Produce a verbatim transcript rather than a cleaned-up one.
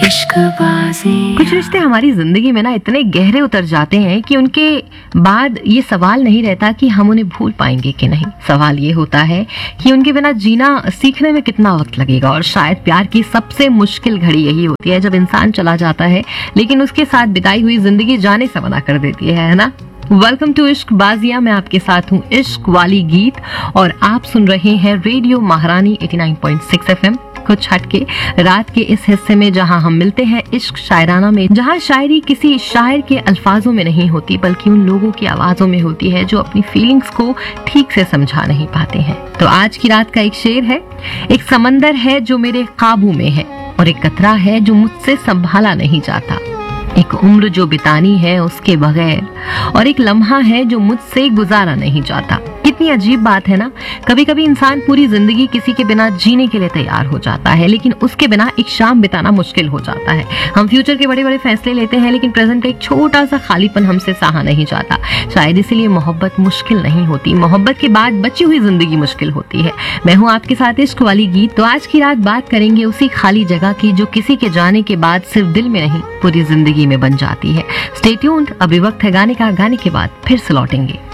इश्कबाज़ी। कुछ रिश्ते हमारी जिंदगी में ना इतने गहरे उतर जाते हैं कि उनके बाद ये सवाल नहीं रहता कि हम उन्हें भूल पाएंगे कि नहीं। सवाल ये होता है कि उनके बिना जीना सीखने में कितना वक्त लगेगा। और शायद प्यार की सबसे मुश्किल घड़ी यही होती है जब इंसान चला जाता है लेकिन उसके साथ बिताई हुई जिंदगी जाने से मना कर देती है, है ना। वेलकम टू इश्क बाजिया, मैं आपके साथ हूँ इश्क वाली गीत और आप सुन रहे हैं रेडियो महारानी नवासी पॉइंट छह एफएम। कुछ हटके रात के इस हिस्से में जहां हम मिलते हैं इश्क शायराना में, जहां शायरी किसी शायर के अल्फाजों में नहीं होती बल्कि उन लोगों की आवाजों में होती है जो अपनी फीलिंग्स को ठीक से समझा नहीं पाते हैं। तो आज की रात का एक शेर है, एक समंदर है जो मेरे काबू में है और एक कतरा है जो मुझसे संभाला नहीं जाता, एक उम्र जो बितानी है उसके बगैर और एक लम्हा है जो मुझसे गुजारा नहीं जाता। कितनी अजीब बात है ना। कभी कभी इंसान पूरी जिंदगी किसी के बिना जीने के लिए तैयार हो जाता है लेकिन उसके बिना एक शाम बिताना मुश्किल हो जाता है। हम फ्यूचर के बड़े बड़े फैसले लेते हैं लेकिन प्रेजेंट का एक छोटा सा खालीपन हमसे सहा नहीं जाता। शायद इसीलिए मोहब्बत मुश्किल नहीं होती, मोहब्बत के बाद बची हुई जिंदगी मुश्किल होती है। मैं हूँ आपके साथ इश्क वाली गीत। तो आज की रात बात करेंगे उसी खाली जगह की जो किसी के जाने के बाद सिर्फ दिल में नहीं पूरी जिंदगी में बन जाती है। स्टे ट्यून्ड, अभी वक्त है गाने का, गाने के बाद फिर से लौटेंगे।